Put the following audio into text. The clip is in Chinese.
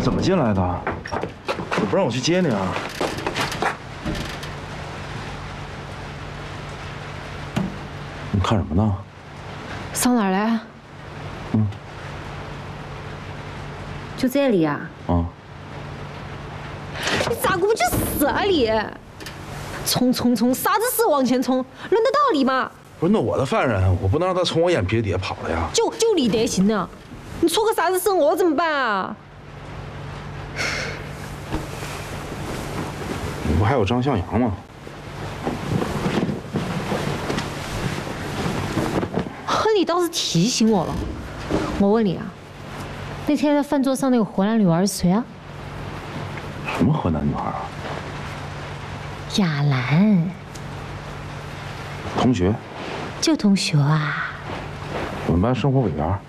怎么进来的？你不让我去接你啊？你看什么呢？ 上哪儿来？ 就这里啊？ 啊。 你咋个不去死啊你？冲，啥子时候往前冲？轮得到你吗？ 不是，那我的犯人，我不能让他从我眼皮底下跑了呀。 就你德行呢？你出个啥子事我怎么办啊？ 你不还有张向阳吗？ 你倒是提醒我了。我问你啊，那天在饭桌上那个河南女孩是谁啊？ 什么河南女孩啊？ 亚兰。 同学。 就同学啊。 我们班生活委员。